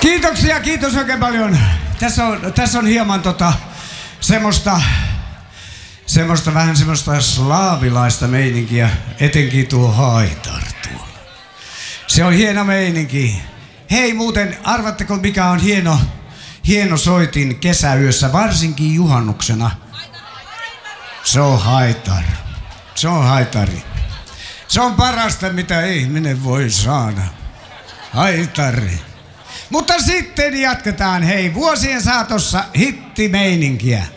Kiitoksia, kiitos oikein paljon. Tässä on hieman semmoista vähän semmoista slaavilaista meininkiä, etenkin tuo haitar tuolla. Se on hieno meininki. Hei muuten, arvatteko mikä on hieno soitin kesäyössä, varsinkin juhannuksena? Se on haitar. Se on haitari. Se on parasta, mitä ihminen voi saada. Haitari. Mutta sitten jatketaan, hei, vuosien saatossa hittimeininkiä.